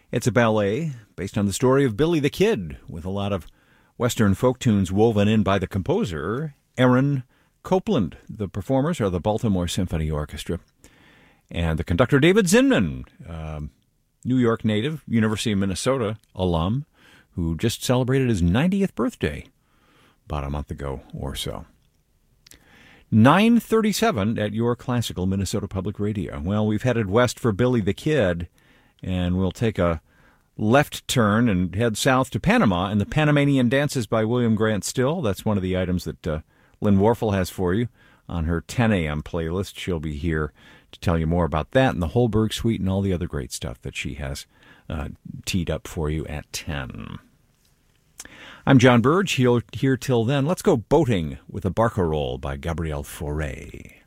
It's a ballet based on the story of Billy the Kid, with a lot of Western folk tunes woven in by the composer, Aaron Copland. The performers are the Baltimore Symphony Orchestra. And the conductor, David Zinman, New York native, University of Minnesota alum, who just celebrated his 90th birthday about a month ago or so. 9:37 at your classical Minnesota Public Radio. Well, we've headed west for Billy the Kid, and we'll take a left turn and head south to Panama and the Panamanian Dances by William Grant Still. That's one of the items that Lynn Warfel has for you on her 10 a.m. playlist. She'll be here to tell you more about that and the Holberg Suite and all the other great stuff that she has teed up for you at 10. I'm John Burge, here till then. Let's go boating with a barcarolle by Gabrielle Fauré.